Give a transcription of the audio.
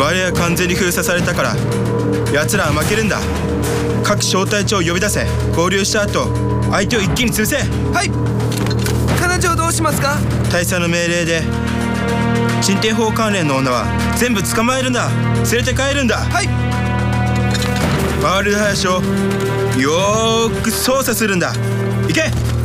我は完全に封鎖されたから奴らは負けるんだ。各小隊長を呼び出せ。合流した後相手を一気に潰せ。 はい。彼女をどうしますか？ 大佐の命令で鎮天砲関連の女は全部捕まえるんだ。連れて帰るんだ。 はい。 ワールド林をよーく操作するんだ。行け。